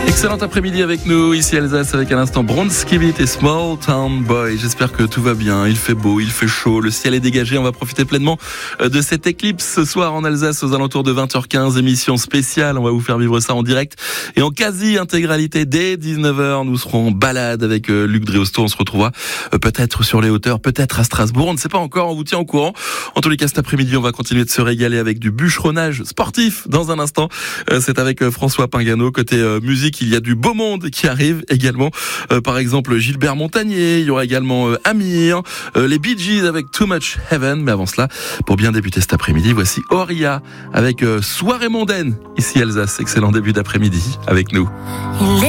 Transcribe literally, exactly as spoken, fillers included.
Excellent après-midi avec nous, ici Alsace, avec à l'instant Bronskivit et Small Town Boy. J'espère que tout va bien, il fait beau, il fait chaud, le ciel est dégagé. On va profiter pleinement de cette éclipse ce soir en Alsace aux alentours de vingt heures quinze, émission spéciale. On va vous faire vivre ça en direct et en quasi-intégralité dès dix-neuf heures. Nous serons en balade avec Luc Dréosto. On se retrouvera peut-être sur les hauteurs, peut-être à Strasbourg. On ne sait pas encore, on vous tient au courant. En tous les cas, cet après-midi, on va continuer de se régaler avec du bûcheronnage sportif dans un instant. C'est avec François Pingano. Côté musique, il y a du beau monde qui arrive également. Euh, par exemple, Gilbert Montagnier. Il y aura également euh, Amir, euh, les Bee Gees avec Too Much Heaven. Mais avant cela, pour bien débuter cet après-midi, voici Oria avec euh, Soirée mondaine. Ici Alsace, excellent début d'après-midi avec nous.